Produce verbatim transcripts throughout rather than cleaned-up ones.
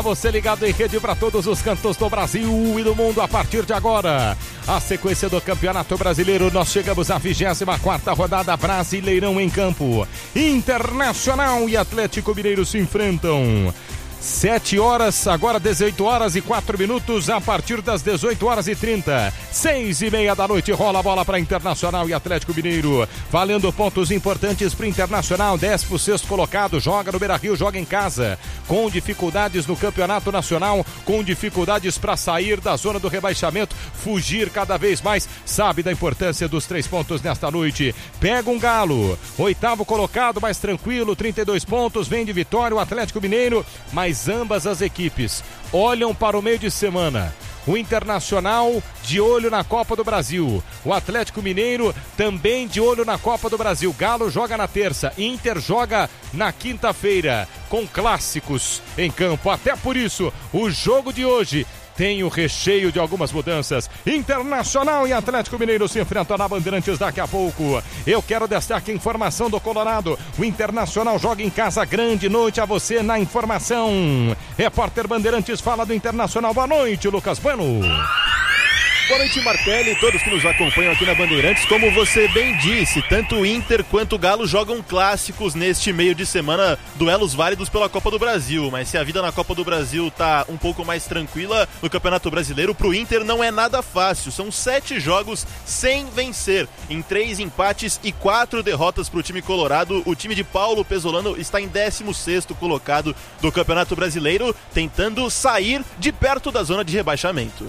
Você ligado em rede para todos os cantos do Brasil e do mundo a partir de agora. A sequência do Campeonato Brasileiro, nós chegamos à vigésima quarta rodada, Brasileirão em campo. Internacional e Atlético Mineiro se enfrentam. sete horas, agora dezoito horas e quatro minutos, a partir das dezoito horas e trinta. seis e meia da noite rola a bola para Internacional e Atlético Mineiro. Valendo pontos importantes para o Internacional, décimo sexto colocado, joga no Beira-Rio, joga em casa. Com dificuldades no Campeonato Nacional, com dificuldades para sair da zona do rebaixamento, fugir cada vez mais, sabe da importância dos três pontos nesta noite. Pega um Galo, oitavo colocado, mais tranquilo, trinta e dois pontos, vem de vitória o Atlético Mineiro, mas Mas ambas as equipes olham para o meio de semana. O Internacional de olho na Copa do Brasil. O Atlético Mineiro também de olho na Copa do Brasil. Galo joga na terça, Inter joga na quinta-feira, com clássicos em campo. Até por isso, o jogo de hoje tem o recheio de algumas mudanças. Internacional e Atlético Mineiro se enfrentam na Bandeirantes daqui a pouco. Eu quero destacar a informação do Colorado. O Internacional joga em casa, grande noite a você na informação. Repórter Bandeirantes fala do Internacional. Boa noite, Lucas Bueno. Boa noite, Martelli, todos que nos acompanham aqui na Bandeirantes. Como você bem disse, tanto o Inter quanto o Galo jogam clássicos neste meio de semana, duelos válidos pela Copa do Brasil. Mas se a vida na Copa do Brasil tá um pouco mais tranquila, no Campeonato Brasileiro, pro Inter não é nada fácil. São sete jogos sem vencer, em três empates e quatro derrotas pro time colorado. O time de Paulo Pesolano está em décimo sexto colocado do Campeonato Brasileiro, tentando sair de perto da zona de rebaixamento.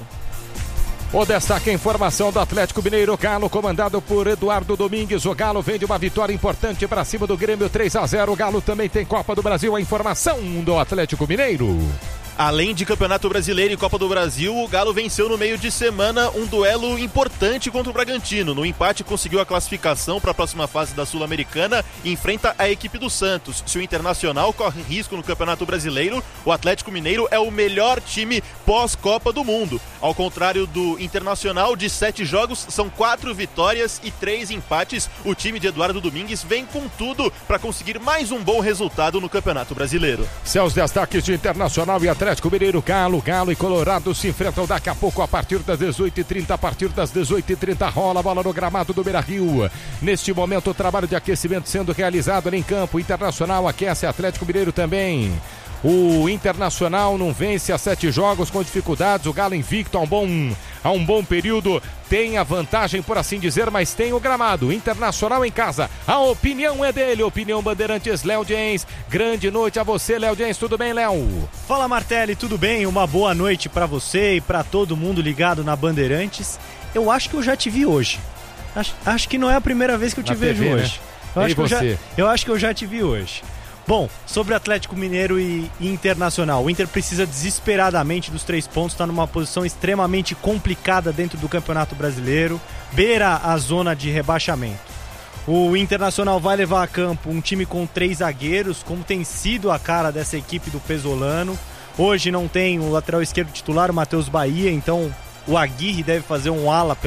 O destaque é a informação do Atlético Mineiro, Galo comandado por Eduardo Domingues. O Galo vem de uma vitória importante para cima do Grêmio, três a zero. O Galo também tem Copa do Brasil. A informação do Atlético Mineiro. Além de Campeonato Brasileiro e Copa do Brasil, o Galo venceu no meio de semana um duelo importante contra o Bragantino. No empate conseguiu a classificação para a próxima fase da Sul-Americana e enfrenta a equipe do Santos. Se o Internacional corre risco no Campeonato Brasileiro, o Atlético Mineiro é o melhor time pós-Copa do Mundo. Ao contrário do Internacional, de sete jogos, são quatro vitórias e três empates. O time de Eduardo Domingues vem com tudo para conseguir mais um bom resultado no Campeonato Brasileiro. Seus destaques de Internacional e Atlético Mineiro, Galo, Galo e Colorado se enfrentam daqui a pouco a partir das dezoito e trinta. A partir das dezoito e trinta rola a bola no gramado do Beira-Rio. Neste momento o trabalho de aquecimento sendo realizado ali em campo. Internacional aquece, Atlético Mineiro também. O Internacional não vence há sete jogos com dificuldades. O Galo invicto há um bom, há um bom período. Tem a vantagem, por assim dizer, mas tem o gramado. Internacional em casa. A opinião é dele. Opinião Bandeirantes, Léo Jens. Grande noite a você, Léo Jens. Tudo bem, Léo? Fala, Martelli. Tudo bem? Uma boa noite pra você e pra todo mundo ligado na Bandeirantes. Eu acho que eu já te vi hoje. Acho, acho que não é a primeira vez que eu te na vejo T V, hoje. Né? Eu, acho que eu, já, eu acho que eu já te vi hoje. Bom, sobre Atlético Mineiro e Internacional, o Inter precisa desesperadamente dos três pontos, está numa posição extremamente complicada dentro do Campeonato Brasileiro, beira a zona de rebaixamento. O Internacional vai levar a campo um time com três zagueiros, como tem sido a cara dessa equipe do Pesolano. Hoje não tem o lateral esquerdo titular, o Matheus Bahia, então o Aguirre deve fazer um ala